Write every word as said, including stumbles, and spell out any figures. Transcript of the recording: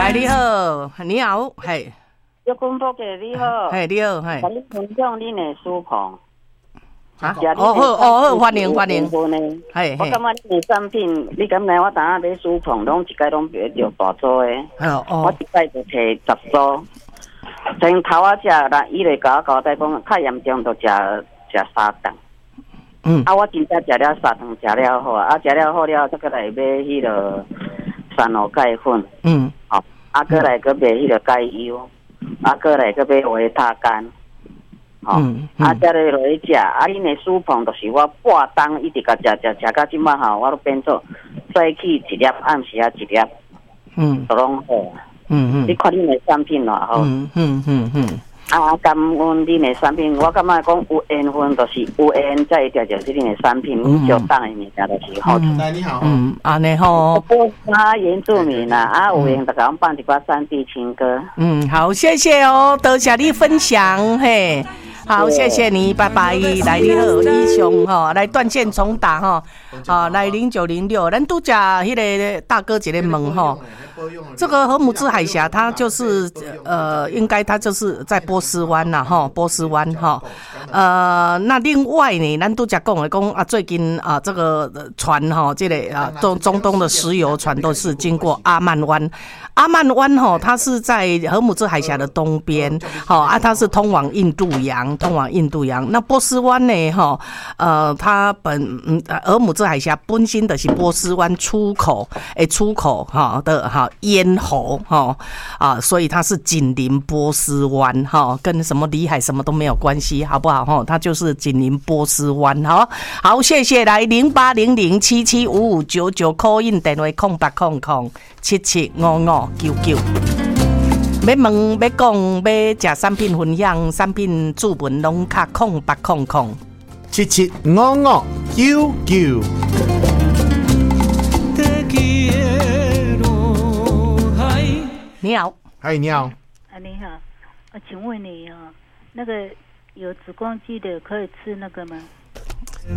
来你好，你好，嘿， 玉君伯姐你好， 嘿你好，嘿， 甲你分享恁的书况。 啊，哦好哦好，欢迎欢迎， 嘿，我感觉恁的产品，你敢知我当下买书况，拢一概拢袂着大组的， 哦哦， 我一摆就摕十组，从头仔食，啦，伊就甲我交代讲，较严重就食食三顿。 嗯， 啊，我真正食了三顿，食了好啊，食了好了，再过来买迄个三鹿钙粉， 嗯， 好，啊，过来搁买迄个钙油，啊，过来搁买维他干。吼、嗯嗯，啊，再来落去食，啊，恁的薯碰就是我半冬一直甲食食食到即摆吼，我都变做早起一粒，暗时啊一粒，嗯，都拢好。嗯嗯，你看恁的产品偌好。嗯嗯嗯嗯。啊，感恩恁的产品，我感觉讲有缘分，就是有缘才会得着恁的产品，你就当的物件就是好。 来，你好。 嗯，安尼吼。 啊，原住民啊，啊，有缘就甲阮放一寡山地情歌。 嗯，好，谢谢哦，多谢你分享，嘿。好，谢谢你，拜拜。来，你好，李雄哈，来断线重打哈，啊，来零九零六，咱拄只迄个大哥一个问哈，这个和姆兹海峡，它就是呃，应该它就是在波斯湾呐哈，波斯湾哈，呃，那另外呢，咱拄只讲的讲啊，最近啊，这个船哈，这个啊，中中东的石油船都是经过阿曼湾。阿曼湾哈，它是在荷姆兹海峡的东边，好啊，它是通往印度洋，通往印度洋。那波斯湾呢，哈，呃，它本嗯，荷姆兹海峡本身的是波斯湾出口，诶，出口哈的哈咽喉哈啊，所以它是紧邻波斯湾哈，跟什么里海什么都没有关系，好不好哈？它就是紧邻波斯湾，好，好，谢谢，来零八零零七七五五九九 call in 电话空八空空七七五五。九九，要问要讲要食产品分享，产品注文拢卡空八空空七七五五九九。 你好， 嗨，你好， 啊，你好，啊，请问你啊，那个有子宫肌的可以吃那个吗？